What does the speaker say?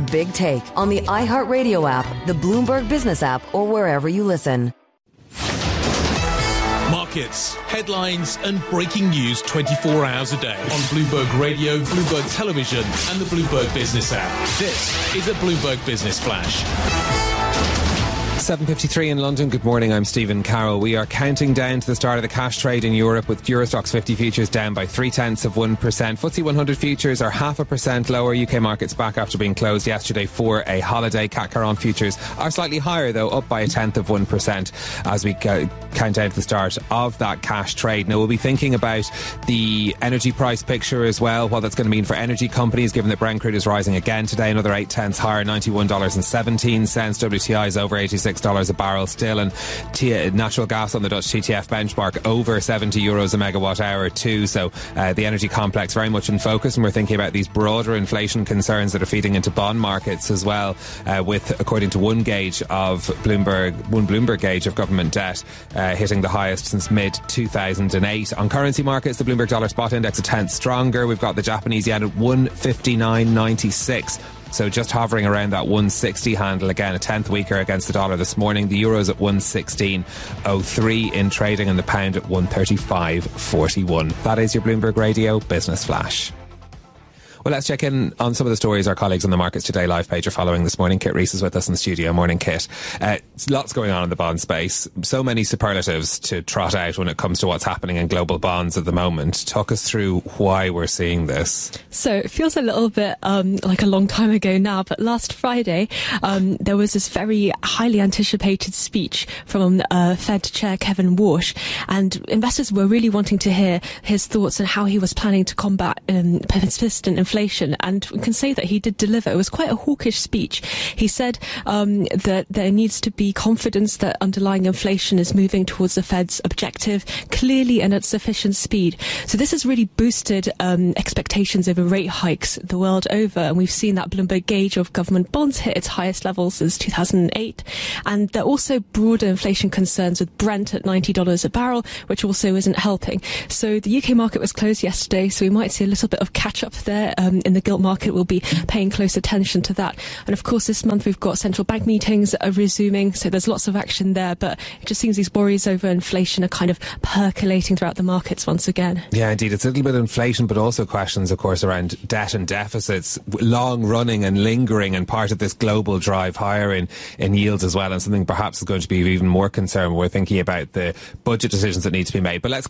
Big Take on the iHeartRadio app, the Bloomberg Business app, or wherever you listen. Markets, headlines and breaking news 24 hours a day on Bloomberg Radio, Bloomberg Television and the Bloomberg Business app. This is a Bloomberg Business Flash. 7:53 in London. Good morning, I'm Stephen Carroll. We are counting down to the start of the cash trade in Europe, with Euro Stoxx 50 futures down by 0.3%. FTSE 100 futures are 0.5% lower. UK markets back after being closed yesterday for a holiday. CAC 40 futures are slightly higher, though, up by 0.1% as we count down to the start of that cash trade. Now, we'll be thinking about the energy price picture as well, what that's going to mean for energy companies, given that Brent crude is rising again today, another 0.8 higher, $91.17. WTI is over $86 a barrel still, and natural gas on the Dutch TTF benchmark over €70 a megawatt hour too. So the energy complex very much in focus, and we're thinking about these broader inflation concerns that are feeding into bond markets as well, with, according to one Bloomberg gauge of government debt hitting the highest since mid-2008. On currency markets, the Bloomberg dollar spot index a tenth stronger. We've got the Japanese yen at 159.96. So just hovering around that 160 handle again, a tenth weaker against the dollar this morning. The euro's at 116.03 in trading, and the pound at 135.41. That is your Bloomberg Radio Business Flash. Well, let's check in on some of the stories our colleagues on the Markets Today live page are following this morning. Kit Rees is with us in the studio. Morning, Kit. Lots going on in the bond space. So many superlatives to trot out when it comes to what's happening in global bonds at the moment. Talk us through why we're seeing this. So it feels a little bit like a long time ago now, but last Friday there was this very highly anticipated speech from Fed Chair Kevin Warsh, and investors were really wanting to hear his thoughts on how he was planning to combat persistent inflation. And we can say that he did deliver. It was quite a hawkish speech. He said that there needs to be confidence that underlying inflation is moving towards the Fed's objective clearly and at sufficient speed. So this has really boosted expectations over rate hikes the world over, and we've seen that Bloomberg gauge of government bonds hit its highest level since 2008. And there are also broader inflation concerns with Brent at $90 a barrel, which also isn't helping. So the UK market was closed yesterday, so we might see a little bit of catch up there. In the gilt market, we'll be paying close attention to that. And of course, this month we've got central bank meetings are resuming, so there's lots of action there. But it just seems these worries over inflation are kind of percolating throughout the markets once again. Yeah, indeed. It's a little bit of inflation, but also questions, of course, around debt and deficits, long running and lingering, and part of this global drive higher in yields as well, and something perhaps is going to be even more concern when we're thinking about the budget decisions that need to be made. But let's